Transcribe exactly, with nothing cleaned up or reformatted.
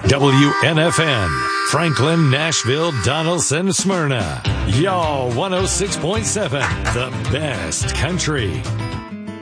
W N F N, Franklin, Nashville, Donaldson, Smyrna. Y'all one oh six point seven, the best country.